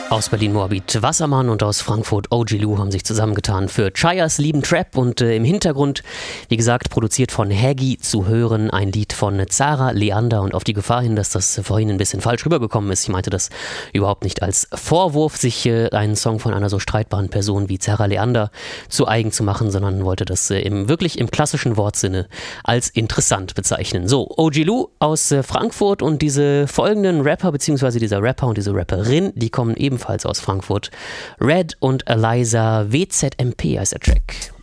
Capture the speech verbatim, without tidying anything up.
Aus Berlin Moabit Wassermann und aus Frankfurt O G Lou haben sich zusammengetan für Chayas lieben Trap und äh, im Hintergrund, wie gesagt, produziert von Haggy zu hören, ein Lied von Zara Leander und auf die Gefahr hin, dass das vorhin ein bisschen falsch rübergekommen ist. Ich meinte das überhaupt nicht als Vorwurf, sich äh, einen Song von einer so streitbaren Person wie Zara Leander zu eigen zu machen, sondern wollte das äh, im, wirklich im klassischen Wortsinne als interessant bezeichnen. So, O G Lou aus äh, Frankfurt und diese folgenden Rapper, beziehungsweise dieser Rapper und diese Rapperin, die kommen ebenfalls aus Frankfurt. Red und Eliza W Z M P heißt der Track.